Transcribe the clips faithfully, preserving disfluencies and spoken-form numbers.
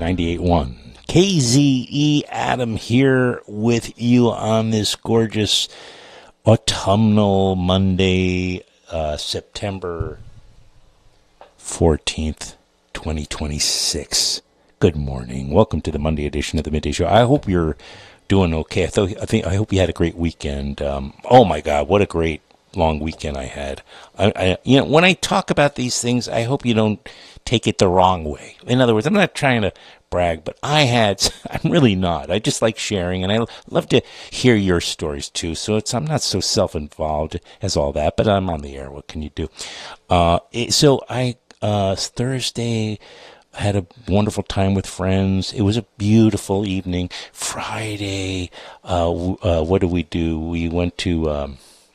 ninety-eight point one K Z E. Adam here with you on this gorgeous autumnal Monday, uh, September fourteenth, twenty twenty-six. Good morning. Welcome to the Monday edition of the Midday Show. I hope you're doing okay. I thought, I think, I hope you had a great weekend. Um, oh my God, what a great long weekend I had. I, I, you know, when I talk about these things, I hope you don't take it the wrong way. In other words, I'm not trying to brag, but I had, I'm really not. I just like sharing, and I love to hear your stories too. So it's, I'm not so self-involved as all that, but I'm on the air. What can you do? Uh, it, so I, uh, Thursday, had a wonderful time with friends. It was a beautiful evening. Friday, uh, uh, what did we do? We went to, um,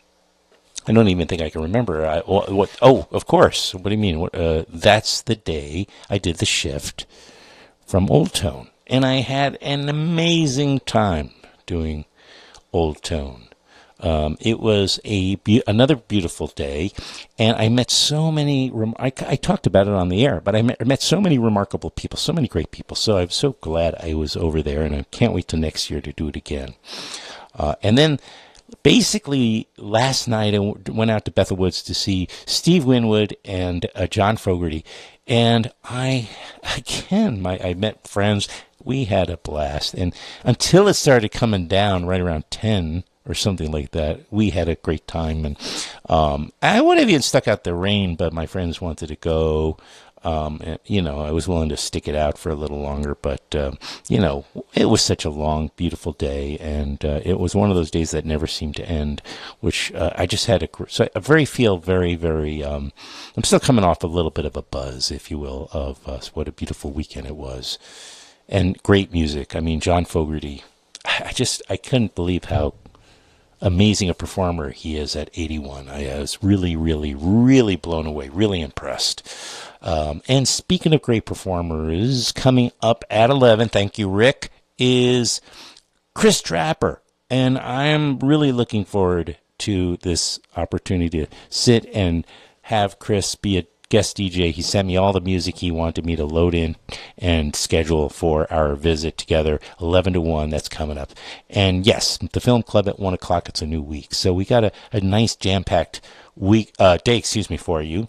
I don't even think I can remember. I, what? Oh, of course. What do you mean? Uh, that's the day I did the shift from Old Tone. And I had an amazing time doing Old Tone. Um, it was a be- another beautiful day, and I met so many, rem- I, I talked about it on the air, but I met, I met so many remarkable people, so many great people. So I'm so glad I was over there, and I can't wait till next year to do it again. Uh, and then basically last night I w- went out to Bethel Woods to see Steve Winwood and uh, John Fogerty. And I, again, my, I met friends. We had a blast. And until it started coming down right around ten or something like that, we had a great time. And um, I would have even stuck out the rain, but my friends wanted to go. Um, and, you know, I was willing to stick it out for a little longer, but, uh, you know, it was such a long, beautiful day, and uh, it was one of those days that never seemed to end, which uh, I just had a, so I very feel very, very, um, I'm still coming off a little bit of a buzz, if you will, of uh, what a beautiful weekend it was, and great music. I mean, John Fogerty, I just, I couldn't believe how amazing a performer he is at eighty-one. I was really, really, really blown away, really impressed. Um, and speaking of great performers, coming up at eleven, thank you, Rick, is Chris Trapper. And I'm really looking forward to this opportunity to sit and have Chris be a guest D J. He sent me all the music he wanted me to load in and schedule for our visit together, eleven to one. That's coming up. And yes, the film club at one o'clock. It's a new week. So we got a, a nice jam-packed week, uh, day, excuse me, for you.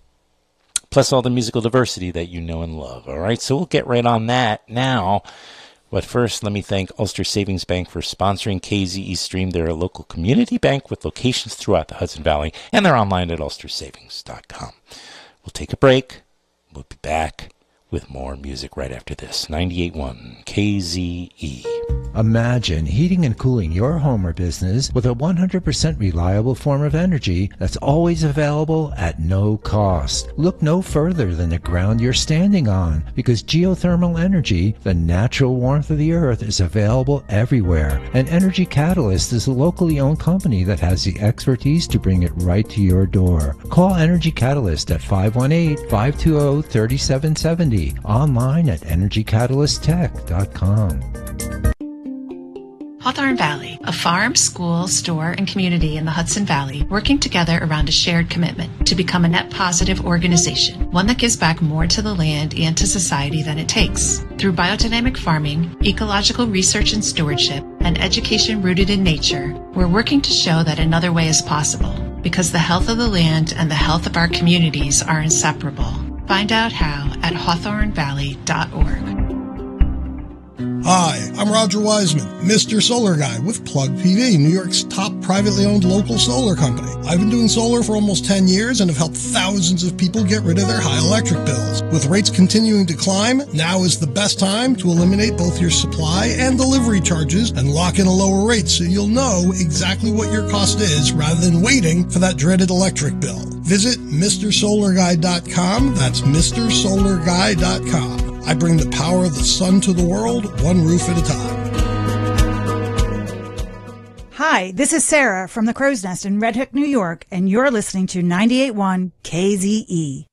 Plus all the musical diversity that you know and love. All right, so we'll get right on that now. But first, let me thank Ulster Savings Bank for sponsoring K Z E Stream. They're a local community bank with locations throughout the Hudson Valley, and they're online at ulster savings dot com. We'll take a break. We'll be back with more music right after this. ninety-eight point one K Z E. Imagine heating and cooling your home or business with a one hundred percent reliable form of energy that's always available at no cost. Look no further than the ground you're standing on, because geothermal energy, the natural warmth of the earth, is available everywhere. And Energy Catalyst is a locally owned company that has the expertise to bring it right to your door. Call Energy Catalyst at five one eight, five two zero, three seven seven zero, online at energy catalyst tech dot com. Hawthorne Valley, a farm, school, store, and community in the Hudson Valley working together around a shared commitment to become a net positive organization, one that gives back more to the land and to society than it takes. Through biodynamic farming, ecological research and stewardship, and education rooted in nature, we're working to show that another way is possible, because the health of the land and the health of our communities are inseparable. Find out how at hawthorne valley dot org. Hi, I'm Roger Wiseman, Mister Solar Guy with Plug P V, New York's top privately owned local solar company. I've been doing solar for almost ten years and have helped thousands of people get rid of their high electric bills. With rates continuing to climb, now is the best time to eliminate both your supply and delivery charges and lock in a lower rate so you'll know exactly what your cost is rather than waiting for that dreaded electric bill. Visit Mister Solar Guy dot com. That's Mister Solar Guy dot com. I bring the power of the sun to the world, one roof at a time. Hi, this is Sarah from the Crow's Nest in Red Hook, New York, and you're listening to ninety-eight point one K Z E.